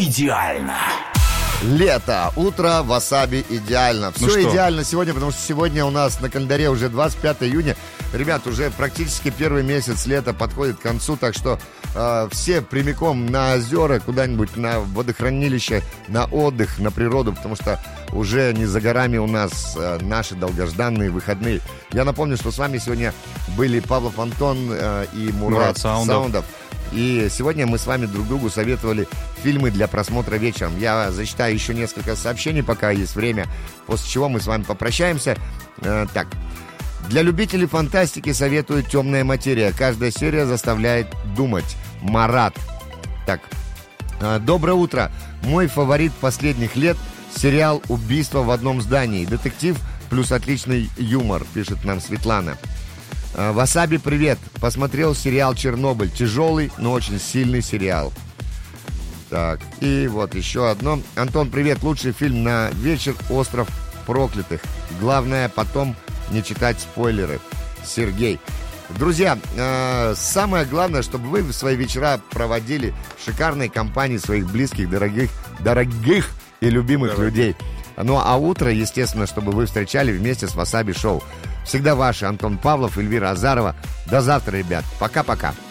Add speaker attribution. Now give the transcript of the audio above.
Speaker 1: идеально.
Speaker 2: Лето, утро, васаби идеально. Все идеально сегодня, потому что сегодня у нас на календаре уже 25 июня. Ребят, уже практически первый месяц лета подходит к концу, так что все прямиком на озера, куда-нибудь на водохранилище, на отдых, на природу, потому что уже не за горами у нас наши долгожданные выходные. Я напомню, что с вами сегодня были Павлов Антон и Мурат Саундов. И сегодня мы с вами друг другу советовали фильмы для просмотра вечером. Я зачитаю еще несколько сообщений, пока есть время, после чего мы с вами попрощаемся. Так. Для любителей фантастики советую «Темная материя». Каждая серия заставляет думать. Марат. Так. Доброе утро. Мой фаворит последних лет — сериал «Убийство в одном здании». Детектив плюс отличный юмор, пишет нам Светлана. Васаби, привет. Посмотрел сериал «Чернобыль». Тяжелый, но очень сильный сериал. Так, и вот еще одно. Антон, привет. Лучший фильм на вечер — «Остров проклятых». Главное потом не читать спойлеры. Сергей. Друзья, самое главное, чтобы вы свои вечера проводили в шикарной компании своих близких, дорогих и любимых людей. Ну а утро, естественно, чтобы вы встречали вместе с Васаби Шоу. Всегда ваши Антон Павлов, Эльвира Азарова. До завтра, ребят. Пока-пока.